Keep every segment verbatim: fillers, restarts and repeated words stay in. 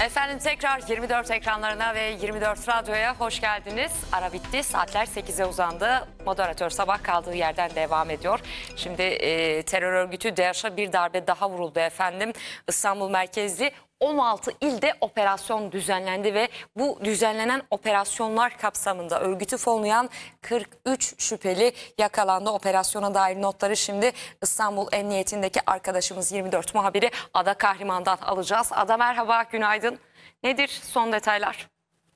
Efendim tekrar yirmi dört ekranlarına ve yirmi dört radyoya hoş geldiniz. Ara bitti, saatler sekize uzandı. Moderatör sabah kaldığı yerden devam ediyor. Şimdi e, terör örgütü DAEŞ'a bir darbe daha vuruldu efendim. İstanbul merkezli on altı ilde operasyon düzenlendi ve bu düzenlenen operasyonlar kapsamında örgütü fonlayan kırk üç şüpheli yakalandı. Operasyona dair notları şimdi İstanbul Emniyetindeki arkadaşımız yirmi dört muhabiri Ada Kahraman'dan alacağız. Ada merhaba, günaydın. Nedir son detaylar?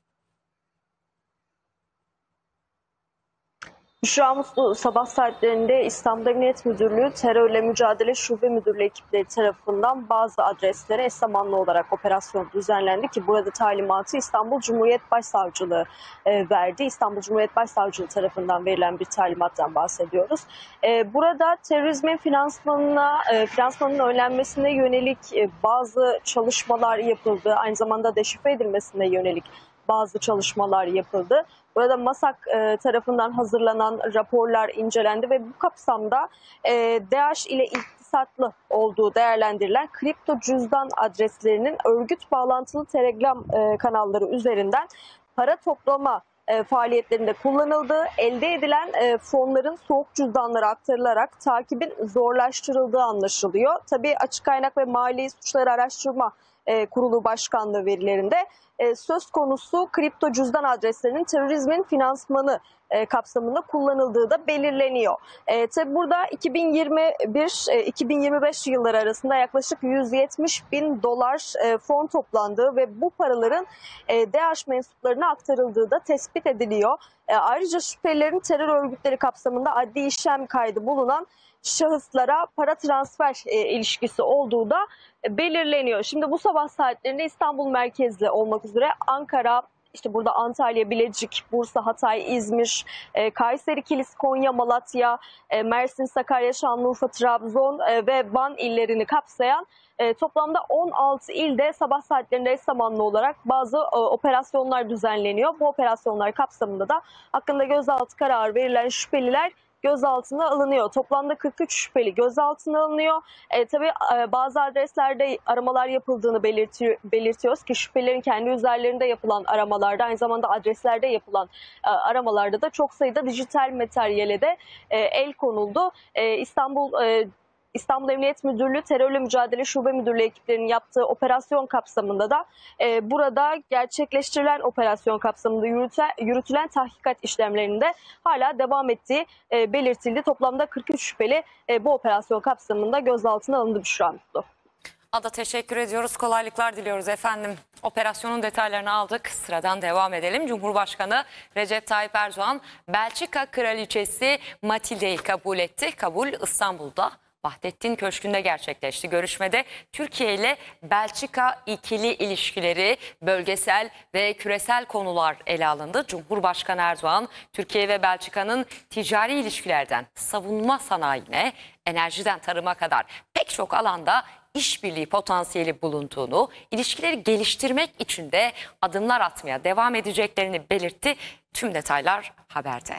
Şu an sabah saatlerinde İstanbul Emniyet Müdürlüğü Terörle Mücadele Şube Müdürlüğü ekipleri tarafından bazı adreslere eş zamanlı olarak operasyon düzenlendi ki burada talimatı İstanbul Cumhuriyet Başsavcılığı e, verdi. İstanbul Cumhuriyet Başsavcılığı tarafından verilen bir talimattan bahsediyoruz. E, burada terörizmin finansmanına, e, finansmanın önlenmesine yönelik e, bazı çalışmalar yapıldı. Aynı zamanda deşifre edilmesine yönelik bazı çalışmalar yapıldı. Burada MASAK e, tarafından hazırlanan raporlar incelendi ve bu kapsamda e, DAEŞ ile iltisaklı olduğu değerlendirilen kripto cüzdan adreslerinin örgüt bağlantılı Telegram e, kanalları üzerinden para toplama e, faaliyetlerinde kullanıldığı, elde edilen e, fonların soğuk cüzdanlara aktarılarak takibin zorlaştırıldığı anlaşılıyor. Tabii Açık Kaynak ve Mali Suçları Araştırma e, Kurulu Başkanlığı verilerinde e, söz konusu kripto cüzdan adreslerinin terörizmin finansmanı e, kapsamında kullanıldığı da belirleniyor. E, tabi burada iki bin yirmi bir iki bin yirmi beş yılları arasında yaklaşık yüz yetmiş bin dolar e, fon toplandığı ve bu paraların e, DAEŞ mensuplarına aktarıldığı da tespit ediliyor. E, ayrıca şüphelilerin terör örgütleri kapsamında adli işlem kaydı bulunan şahıslara para transfer e, ilişkisi olduğu da e, belirleniyor. Şimdi bu sabah saatlerinde İstanbul merkezli olmak üzere Ankara, işte burada Antalya, Bilecik, Bursa, Hatay, İzmir, e, Kayseri, Kilis, Konya, Malatya, e, Mersin, Sakarya, Şanlıurfa, Trabzon e, ve Van illerini kapsayan e, toplamda on altı ilde sabah saatlerinde eş zamanlı olarak bazı e, operasyonlar düzenleniyor. Bu operasyonlar kapsamında da hakkında gözaltı kararı verilen şüpheliler gözaltına alınıyor. Toplamda kırk üç şüpheli gözaltına alınıyor. E, tabii e, bazı adreslerde aramalar yapıldığını belirtiyor, belirtiyoruz ki şüphelilerin kendi üzerlerinde yapılan aramalarda, aynı zamanda adreslerde yapılan e, aramalarda da çok sayıda dijital materyale de e, el konuldu. E, İstanbul e, İstanbul Emniyet Müdürlüğü Terörle Mücadele Şube Müdürlüğü ekiplerinin yaptığı operasyon kapsamında da e, burada gerçekleştirilen operasyon kapsamında yürütülen, yürütülen tahkikat işlemlerinde hala devam ettiği e, belirtildi. Toplamda kırk üç şüpheli e, bu operasyon kapsamında gözaltına alındı Büşra Mutlu. Ada teşekkür ediyoruz. Kolaylıklar diliyoruz efendim. Operasyonun detaylarını aldık. Sıradan devam edelim. Cumhurbaşkanı Recep Tayyip Erdoğan Belçika Kraliçesi Matilde'yi kabul etti. Kabul İstanbul'da Vahdettin Köşkü'nde gerçekleşti. Görüşmede Türkiye ile Belçika ikili ilişkileri, bölgesel ve küresel konular ele alındı. Cumhurbaşkanı Erdoğan, Türkiye ve Belçika'nın ticari ilişkilerden savunma sanayine, enerjiden tarıma kadar pek çok alanda işbirliği potansiyeli bulunduğunu, ilişkileri geliştirmek için de adımlar atmaya devam edeceklerini belirtti. Tüm detaylar haberde.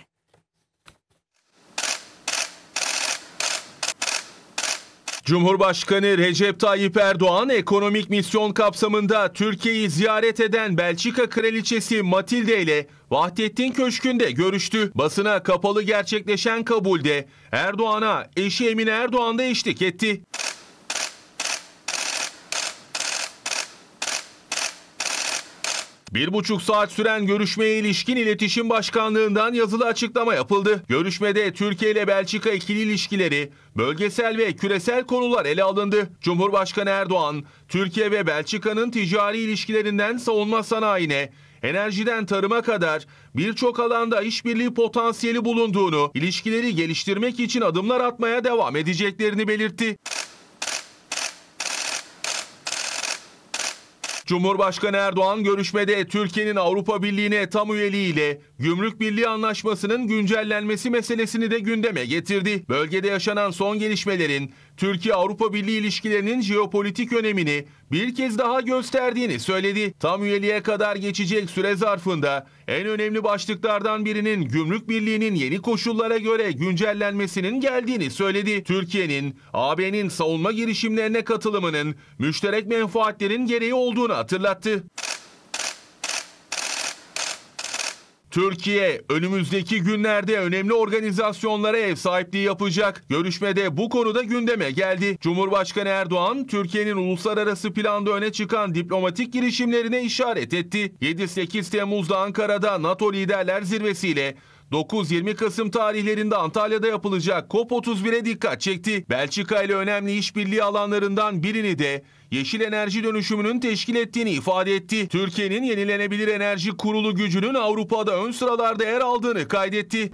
Cumhurbaşkanı Recep Tayyip Erdoğan ekonomik misyon kapsamında Türkiye'yi ziyaret eden Belçika Kraliçesi Matilde ile Vahdettin Köşkü'nde görüştü. Basına kapalı gerçekleşen kabulde Erdoğan'a eşi Emine Erdoğan da eşlik etti. Bir buçuk saat süren görüşmeye ilişkin İletişim Başkanlığı'ndan yazılı açıklama yapıldı. Görüşmede Türkiye ile Belçika ikili ilişkileri, bölgesel ve küresel konular ele alındı. Cumhurbaşkanı Erdoğan, Türkiye ve Belçika'nın ticari ilişkilerinden savunma sanayine, enerjiden tarıma kadar birçok alanda işbirliği potansiyeli bulunduğunu, ilişkileri geliştirmek için adımlar atmaya devam edeceklerini belirtti. Cumhurbaşkanı Erdoğan görüşmede Türkiye'nin Avrupa Birliği'ne tam üyeliğiyle Gümrük Birliği Anlaşması'nın güncellenmesi meselesini de gündeme getirdi. Bölgede yaşanan son gelişmelerin Türkiye-Avrupa Birliği ilişkilerinin jeopolitik önemini bir kez daha gösterdiğini söyledi. Tam üyeliğe kadar geçecek süre zarfında en önemli başlıklardan birinin Gümrük Birliği'nin yeni koşullara göre güncellenmesinin geldiğini söyledi. Türkiye'nin A B'nin savunma girişimlerine katılımının müşterek menfaatlerin gereği olduğunu hatırlattı. Türkiye önümüzdeki günlerde önemli organizasyonlara ev sahipliği yapacak. Görüşmede bu konuda gündeme geldi. Cumhurbaşkanı Erdoğan, Türkiye'nin uluslararası planda öne çıkan diplomatik girişimlerine işaret etti. yedi sekiz Temmuz'da Ankara'da NATO Liderler Zirvesi'yle dokuz yirmi Kasım tarihlerinde Antalya'da yapılacak COP otuz bire dikkat çekti. Belçika ile önemli işbirliği alanlarından birini de yeşil enerji dönüşümünün teşkil ettiğini ifade etti. Türkiye'nin yenilenebilir enerji kurulu gücünün Avrupa'da ön sıralarda yer aldığını kaydetti.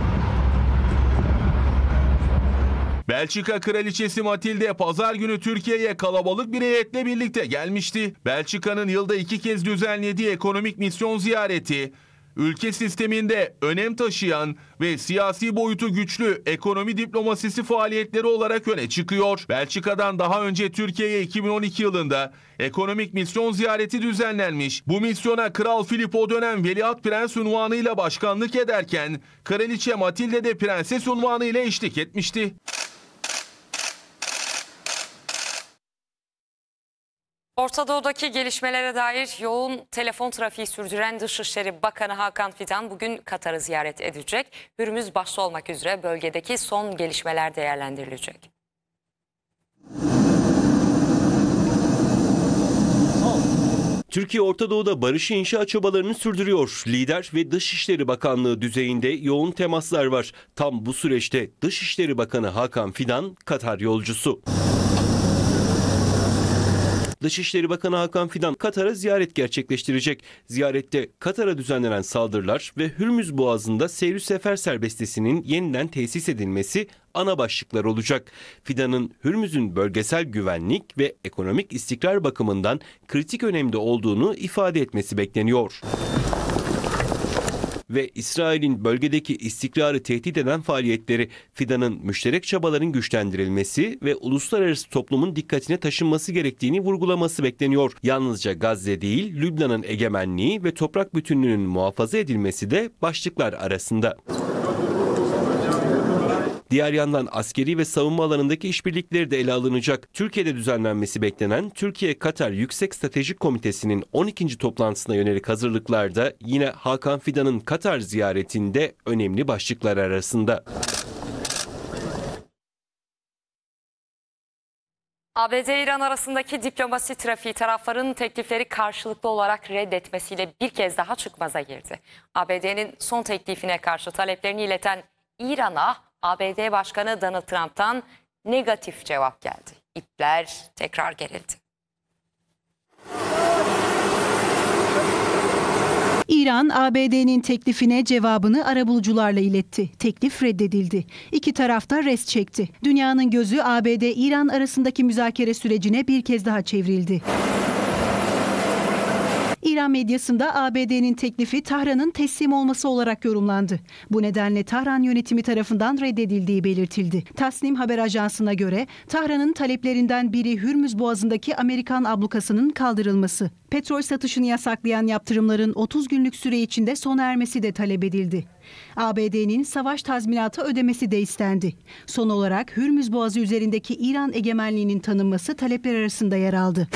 Belçika Kraliçesi Matilde pazar günü Türkiye'ye kalabalık bir heyetle birlikte gelmişti. Belçika'nın yılda iki kez düzenlediği ekonomik misyon ziyareti, ülke sisteminde önem taşıyan ve siyasi boyutu güçlü ekonomi diplomasisi faaliyetleri olarak öne çıkıyor. Belçika'dan daha önce Türkiye'ye iki bin on iki yılında ekonomik misyon ziyareti düzenlenmiş. Bu misyona Kral Filip o dönem Veliaht Prens unvanıyla başkanlık ederken Kraliçe Matilde de Prenses unvanıyla eşlik etmişti. Orta Doğu'daki gelişmelere dair yoğun telefon trafiği sürdüren Dışişleri Bakanı Hakan Fidan bugün Katar'ı ziyaret edecek. Hürmüz başta olmak üzere bölgedeki son gelişmeler değerlendirilecek. Türkiye Orta Doğu'da barışı inşa çabalarını sürdürüyor. Lider ve Dışişleri Bakanlığı düzeyinde yoğun temaslar var. Tam bu süreçte Dışişleri Bakanı Hakan Fidan Katar yolcusu. Dışişleri Bakanı Hakan Fidan Katar'a ziyaret gerçekleştirecek. Ziyarette Katar'a düzenlenen saldırılar ve Hürmüz Boğazı'nda seyir sefer serbestisinin yeniden tesis edilmesi ana başlıklar olacak. Fidan'ın Hürmüz'ün bölgesel güvenlik ve ekonomik istikrar bakımından kritik önemde olduğunu ifade etmesi bekleniyor. Ve İsrail'in bölgedeki istikrarı tehdit eden faaliyetleri, Fidan'ın müşterek çabaların güçlendirilmesi ve uluslararası toplumun dikkatine taşınması gerektiğini vurgulaması bekleniyor. Yalnızca Gazze değil, Lübnan'ın egemenliği ve toprak bütünlüğünün muhafaza edilmesi de başlıklar arasında. Diğer yandan askeri ve savunma alanındaki işbirlikleri de ele alınacak. Türkiye'de düzenlenmesi beklenen Türkiye-Katar Yüksek Stratejik Komitesi'nin on ikinci toplantısına yönelik hazırlıklarda yine Hakan Fidan'ın Katar ziyaretinde önemli başlıklar arasında. A B D-İran arasındaki diplomasi trafiği tarafların teklifleri karşılıklı olarak reddetmesiyle bir kez daha çıkmaza girdi. A B D'nin son teklifine karşı taleplerini ileten İran'a A B D Başkanı Donald Trump'tan negatif cevap geldi. İpler tekrar gerildi. İran, A B D'nin teklifine cevabını arabulucularla iletti. Teklif reddedildi. İki taraf da rest çekti. Dünyanın gözü A B D-İran arasındaki müzakere sürecine bir kez daha çevrildi. İran medyasında A B D'nin teklifi Tahran'ın teslim olması olarak yorumlandı. Bu nedenle Tahran yönetimi tarafından reddedildiği belirtildi. Tasnim haber ajansına göre Tahran'ın taleplerinden biri Hürmüz Boğazı'ndaki Amerikan ablukasının kaldırılması. Petrol satışını yasaklayan yaptırımların otuz günlük süre içinde sona ermesi de talep edildi. A B D'nin savaş tazminatı ödemesi de istendi. Son olarak Hürmüz Boğazı üzerindeki İran egemenliğinin tanınması talepler arasında yer aldı.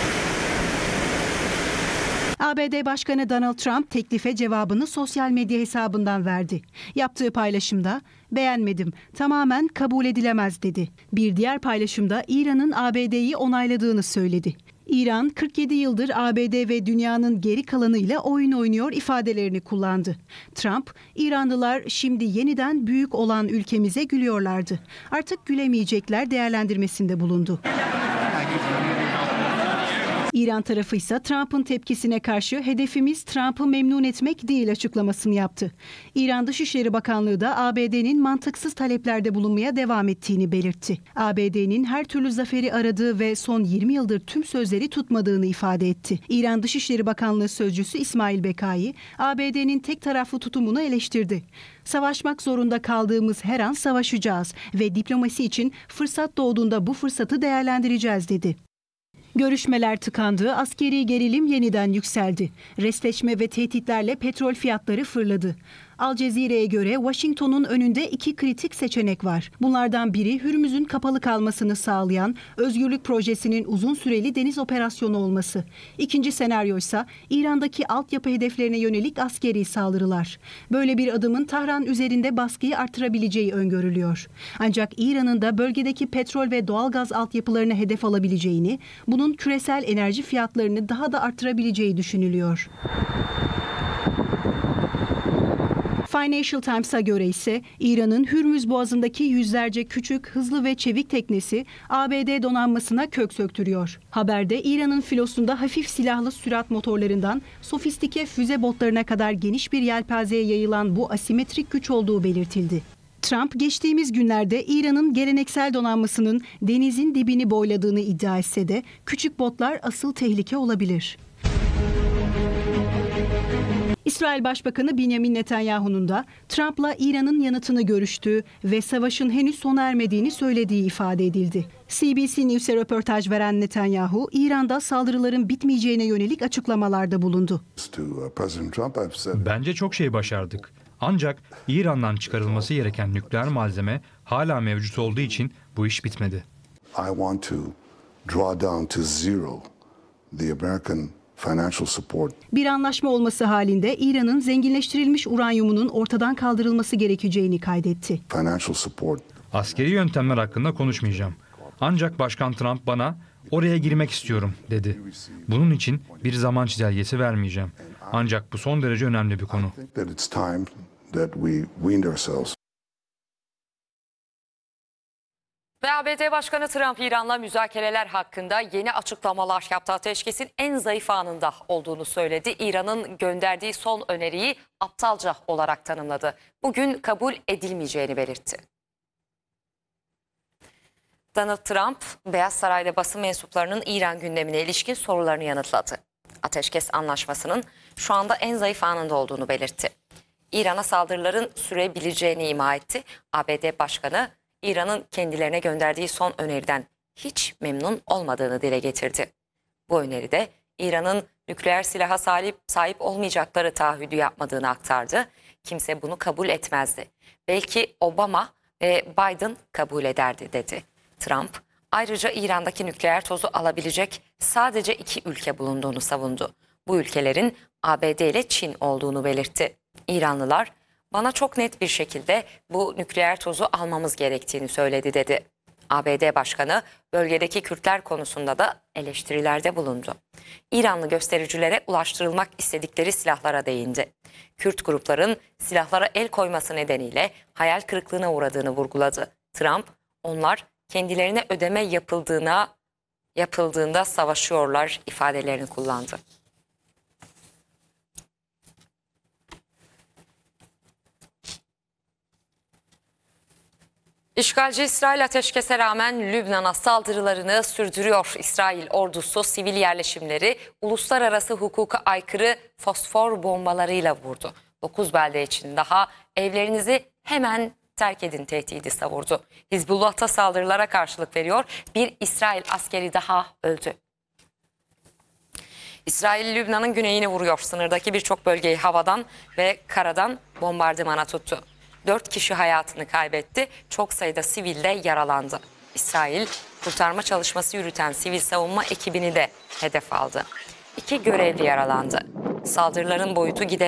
A B D Başkanı Donald Trump teklife cevabını sosyal medya hesabından verdi. Yaptığı paylaşımda "Beğenmedim, tamamen kabul edilemez" dedi. Bir diğer paylaşımda İran'ın A B D'yi onayladığını söyledi. İran kırk yedi yıldır A B D ve dünyanın geri kalanıyla oyun oynuyor ifadelerini kullandı. Trump, "İranlılar şimdi yeniden büyük olan ülkemize gülüyorlardı. Artık gülemeyecekler" değerlendirmesinde bulundu. İran tarafı ise Trump'ın tepkisine karşı hedefimiz Trump'ı memnun etmek değil açıklamasını yaptı. İran Dışişleri Bakanlığı da A B D'nin mantıksız taleplerde bulunmaya devam ettiğini belirtti. A B D'nin her türlü zaferi aradığı ve son yirmi yıldır tüm sözleri tutmadığını ifade etti. İran Dışişleri Bakanlığı Sözcüsü İsmail Bekai, A B D'nin tek taraflı tutumunu eleştirdi. Savaşmak zorunda kaldığımız her an savaşacağız ve diplomasi için fırsat doğduğunda bu fırsatı değerlendireceğiz dedi. Görüşmeler tıkandı, askeri gerilim yeniden yükseldi. Restleşme ve tehditlerle petrol fiyatları fırladı. Al Cezire'ye göre Washington'un önünde iki kritik seçenek var. Bunlardan biri Hürmüz'ün kapalı kalmasını sağlayan Özgürlük Projesi'nin uzun süreli deniz operasyonu olması. İkinci senaryo ise İran'daki altyapı hedeflerine yönelik askeri saldırılar. Böyle bir adımın Tahran üzerinde baskıyı artırabileceği öngörülüyor. Ancak İran'ın da bölgedeki petrol ve doğalgaz altyapılarını hedef alabileceğini, bunun küresel enerji fiyatlarını daha da artırabileceği düşünülüyor. Financial Times'a göre ise İran'ın Hürmüz Boğazı'ndaki yüzlerce küçük, hızlı ve çevik teknesi A B D donanmasına kök söktürüyor. Haberde İran'ın filosunda hafif silahlı sürat motorlarından sofistike füze botlarına kadar geniş bir yelpazeye yayılan bu asimetrik güç olduğu belirtildi. Trump geçtiğimiz günlerde İran'ın geleneksel donanmasının denizin dibini boyladığını iddia etse de küçük botlar asıl tehlike olabilir. İsrail Başbakanı Benjamin Netanyahu'nun da Trump'la İran'ın yanıtını görüştüğü ve savaşın henüz sona ermediğini söylediği ifade edildi. C B C News'e röportaj veren Netanyahu, İran'da saldırıların bitmeyeceğine yönelik açıklamalarda bulundu. Bence çok şey başardık. Ancak İran'dan çıkarılması gereken nükleer malzeme hala mevcut olduğu için bu iş bitmedi. I want to draw down to zero the American financial support. Bir anlaşma olması halinde İran'ın zenginleştirilmiş uranyumunun ortadan kaldırılması gerekeceğini kaydetti. Financial support. Askeri yöntemler hakkında konuşmayacağım. Ancak Başkan Trump bana oraya girmek istiyorum dedi. Bunun için bir zaman çizelgesi vermeyeceğim. Ancak bu son derece önemli bir konu. I think that it's time that we weaned ourselves. Ve A B D Başkanı Trump İran'la müzakereler hakkında yeni açıklamalar yaptı. Ateşkesin en zayıf anında olduğunu söyledi. İran'ın gönderdiği son öneriyi aptalca olarak tanımladı. Bugün kabul edilmeyeceğini belirtti. Donald Trump, Beyaz Saray'da basın mensuplarının İran gündemine ilişkin sorularını yanıtladı. Ateşkes anlaşmasının şu anda en zayıf anında olduğunu belirtti. İran'a saldırıların sürebileceğini ima etti. A B D Başkanı, İran'ın kendilerine gönderdiği son öneriden hiç memnun olmadığını dile getirdi. Bu öneride İran'ın nükleer silaha sahip, sahip olmayacakları taahhüdü yapmadığını aktardı. Kimse bunu kabul etmezdi. Belki Obama ve Biden kabul ederdi dedi. Trump ayrıca İran'daki nükleer tozu alabilecek sadece iki ülke bulunduğunu savundu. Bu ülkelerin A B D ile Çin olduğunu belirtti. İranlılar, bana çok net bir şekilde bu nükleer tozu almamız gerektiğini söyledi dedi. A B D Başkanı bölgedeki Kürtler konusunda da eleştirilerde bulundu. İranlı göstericilere ulaştırılmak istedikleri silahlara değindi. Kürt grupların silahlara el koyması nedeniyle hayal kırıklığına uğradığını vurguladı. Trump, onlar kendilerine ödeme yapıldığına yapıldığında savaşıyorlar ifadelerini kullandı. İşgalci İsrail ateşkese rağmen Lübnan'a saldırılarını sürdürüyor. İsrail ordusu sivil yerleşimleri uluslararası hukuka aykırı fosfor bombalarıyla vurdu. dokuz belde için daha evlerinizi hemen terk edin tehdidi savurdu. Hizbullah'ta saldırılara karşılık veriyor. Bir İsrail askeri daha öldü. İsrail Lübnan'ın güneyini vuruyor. Sınırdaki birçok bölgeyi havadan ve karadan bombardımana tuttu. Dört kişi hayatını kaybetti. Çok sayıda sivil de yaralandı. İsrail kurtarma çalışması yürüten sivil savunma ekibini de hedef aldı. İki görevli yaralandı. Saldırıların boyutu giderek